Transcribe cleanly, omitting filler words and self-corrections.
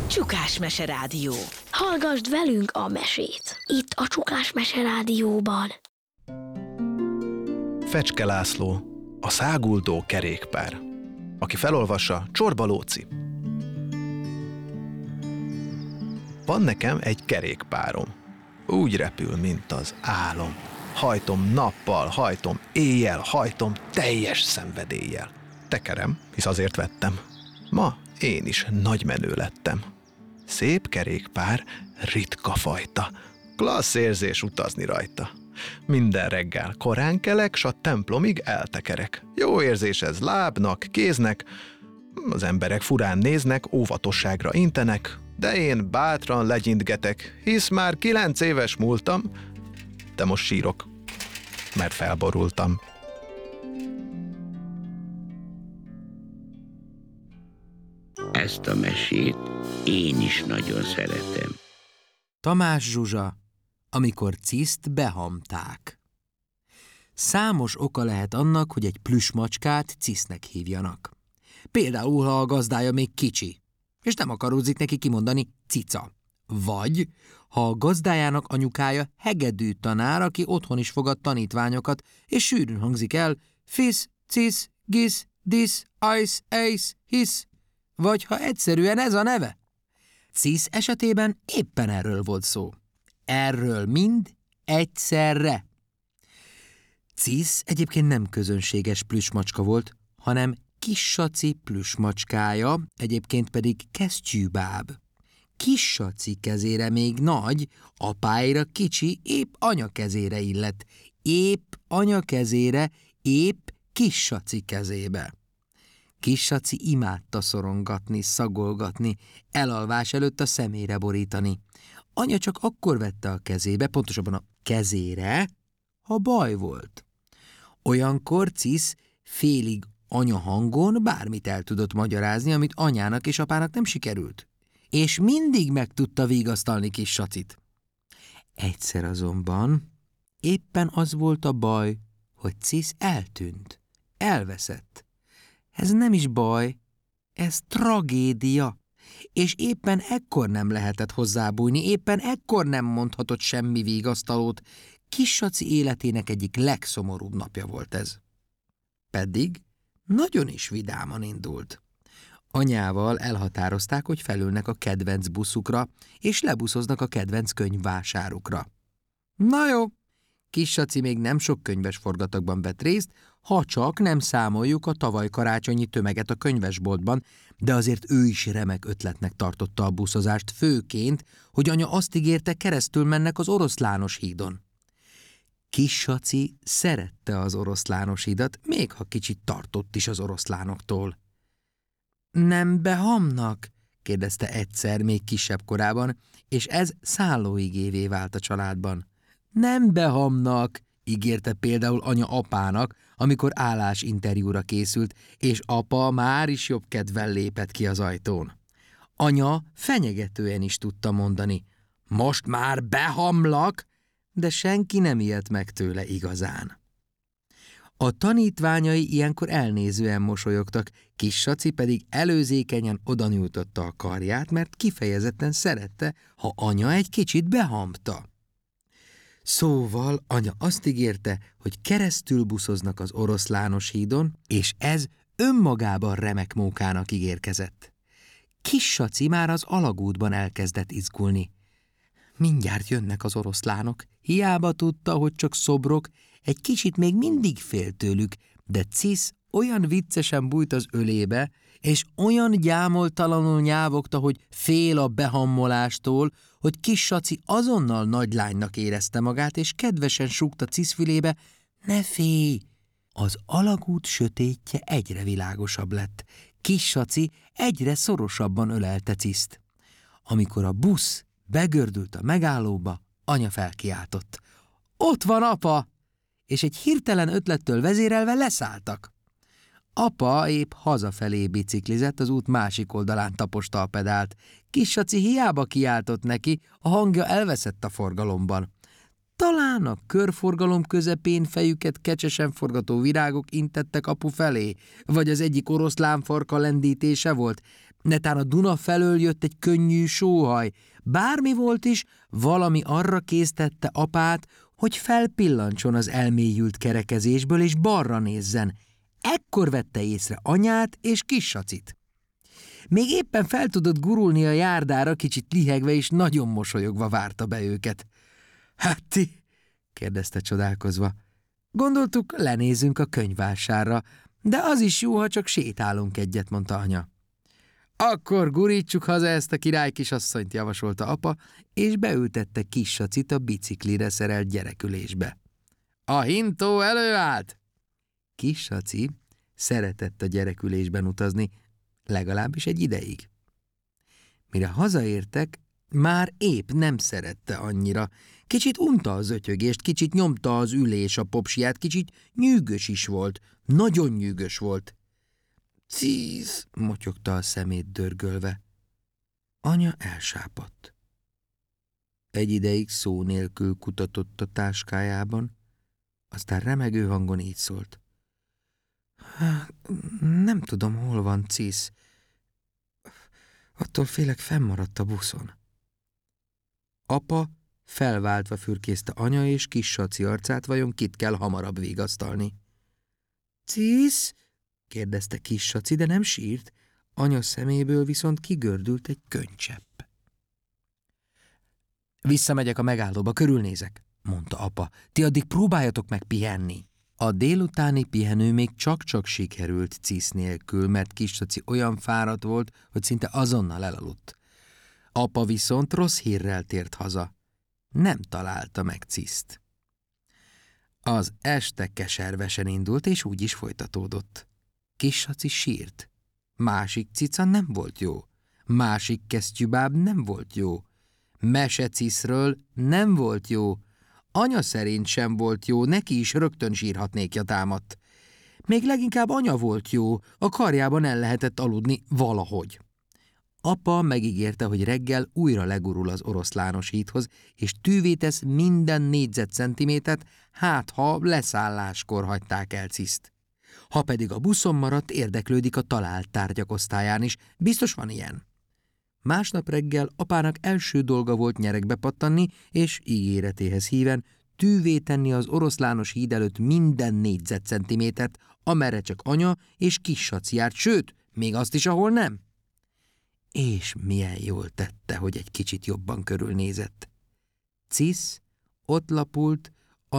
Csukás-mese rádió. Hallgasd velünk a mesét, itt a Csukás-mese rádióban. Fecske László, a száguldó kerékpár. Aki felolvassa, Csorba Lóci. Van nekem egy kerékpárom. Úgy repül, mint az álom. Hajtom nappal, hajtom éjjel, hajtom teljes szenvedéllyel. Tekerem, hisz azért vettem. Ma én is nagymenő lettem. Szép kerékpár, ritka fajta. Klassz érzés utazni rajta. Minden reggel korán kelek, s a templomig eltekerek. Jó érzés ez lábnak, kéznek. Az emberek furán néznek, óvatosságra intenek, de én bátran legyintgetek, hisz már 9 éves múltam, de most sírok, mert felborultam. Ezt a mesét én is nagyon szeretem. Tamás Zsuzsa, amikor Ciszt behamták. Számos oka lehet annak, hogy egy plüssmacskát Cisznek hívjanak. Például, ha a gazdája még kicsi, és nem akaródzik neki kimondani cica. Vagy, ha a gazdájának anyukája hegedű tanár, aki otthon is fogad tanítványokat, és sűrűn hangzik el fisz, cisz, gisz, disz, ajsz, ejsz, hisz. Vagy ha egyszerűen ez a neve. Cisz esetében éppen erről volt szó. Erről mind egyszerre. Cisz egyébként nem közönséges plüssmacska volt, hanem Kis-Saci plüssmacskája, egyébként pedig kesztyűbáb. Kis-Saci kezére még nagy, apáira kicsi, épp anya kezére illett. Épp anya kezére, épp Kis-Saci kezébe. Kis-Saci imádta szorongatni, szagolgatni, elalvás előtt a szemére borítani. Anya csak akkor vette a kezébe, pontosabban a kezére, ha baj volt. Olyankor Cisz félig anya hangon bármit el tudott magyarázni, amit anyának és apának nem sikerült. És mindig meg tudta vigasztalni Kis-Sacit. Egyszer azonban éppen az volt a baj, hogy Cisz eltűnt, elveszett. Ez nem is baj, ez tragédia. És éppen ekkor nem lehetett hozzábújni, éppen ekkor nem mondhatott semmi vigasztalót. Kis-Saci életének egyik legszomorúbb napja volt ez. Pedig nagyon is vidáman indult. Anyával elhatározták, hogy felülnek a kedvenc buszukra, és lebuszoznak a kedvenc könyvvásárukra. Na jó, Kis-Saci még nem sok könyves forgatagban vett részt, ha csak nem számoljuk a tavaly karácsonyi tömeget a könyvesboltban, de azért ő is remek ötletnek tartotta a buszozást, főként, hogy anya azt ígérte, keresztül mennek az Oroszlános hídon. Kis-Saci szerette az Oroszlános hídat, még ha kicsit tartott is az oroszlánoktól. Nem behamnak? kérdezte egyszer még kisebb korában, és ez szállóigévé vált a családban. Nem behamnak, ígérte például anya apának, amikor állásinterjúra készült, és apa már is jobb kedvel lépett ki az ajtón. Anya fenyegetően is tudta mondani, most már behamlak, de senki nem ijedt meg tőle igazán. A tanítványai ilyenkor elnézően mosolyogtak, Kis-Saci pedig előzékenyen odanyújtotta a karját, mert kifejezetten szerette, ha anya egy kicsit behamta. Szóval anya azt ígérte, hogy keresztül buszoznak az Oroszlános hídon, és ez önmagában remek mókának ígérkezett. Kis-Saci már az alagútban elkezdett izgulni. Mindjárt jönnek az oroszlánok, hiába tudta, hogy csak szobrok, egy kicsit még mindig fél tőlük, de Cisz olyan viccesen bújt az ölébe, és olyan gyámoltalanul nyávogta, hogy fél a behammolástól, hogy Kis-Saci azonnal nagylánynak érezte magát, és kedvesen súgta Cisz fülébe, ne félj! Az alagút sötétje egyre világosabb lett. Kis-Saci egyre szorosabban ölelte Ciszt. Amikor a busz begördült a megállóba, anya felkiáltott. Ott van apa! És egy hirtelen ötlettől vezérelve leszálltak. Apa épp hazafelé biciklizett, az út másik oldalán taposta a pedált. Kis-Saci hiába kiáltott neki, a hangja elveszett a forgalomban. Talán a körforgalom közepén fejüket kecsesen forgató virágok intettek apu felé, vagy az egyik oroszlán farka lendítése volt. Netán a Duna felől jött egy könnyű sóhaj. Bármi volt is, valami arra késztette apát, hogy felpillancson az elmélyült kerekezésből, és balra nézzen. Ekkor vette észre anyát és Kissacit. Még éppen fel tudott gurulni a járdára, kicsit lihegve és nagyon mosolyogva várta be őket. Hát ti? Kérdezte csodálkozva. Gondoltuk, lenézünk a könyvvásárra, de az is jó, ha csak sétálunk egyet, mondta anya. Akkor gurítsuk haza ezt a királykisasszonyt, javasolta apa, és beültette Kissacit a biciklire szerelt gyerekülésbe. A hintó előállt! Kissaci szeretett a gyerekülésben utazni, legalábbis egy ideig. Mire hazaértek, már épp nem szerette annyira. Kicsit unta az ötyögést, kicsit nyomta az ülés a popsiát, kicsit nyűgös is volt, nagyon nyűgös volt. Cíz, motyogta a szemét dörgölve. Anya elsápadt. Egy ideig szó nélkül kutatott a táskájában, aztán remegő hangon így szólt. Nem tudom, hol van Cisz. Attól félek, fennmaradt a buszon. Apa felváltva fürkészte anya és Kissaci arcát, vajon kit kell hamarabb vigasztalni. Cisz? kérdezte Kissaci, de nem sírt, anya szeméből viszont kigördült egy könycsepp. Visszamegyek a megállóba, körülnézek, mondta apa. Ti addig próbáljatok meg pihenni. A délutáni pihenő még csak-csak sikerült Cisz nélkül, mert Kissaci olyan fáradt volt, hogy szinte azonnal elaludt. Apa viszont rossz hírrel tért haza. Nem találta meg Ciszt. Az este keservesen indult, és úgy is folytatódott. Kissaci sírt. Másik cica nem volt jó. Másik kesztyűbáb nem volt jó. Mese Ciszről nem volt jó. Anya szerint sem volt jó, neki is rögtön sírhatnékja támadt. Még leginkább anya volt jó, a karjában el lehetett aludni valahogy. Apa megígérte, hogy reggel újra legurul az Oroszlános hídhoz, és tűvé tesz minden négyzetcentimétert, hát ha leszálláskor hagyták el Ciszt. Ha pedig a buszon maradt, érdeklődik a talált tárgyak osztályán is, biztos van ilyen. Másnap reggel apának első dolga volt nyeregbe pattanni, és ígéretéhez híven tűvé tenni az Oroszlános híd előtt minden négyzetcentimétert, amerre csak anya és Kissaci járt, sőt, még azt is, ahol nem. És milyen jól tette, hogy egy kicsit jobban körülnézett. Cisz ott lapult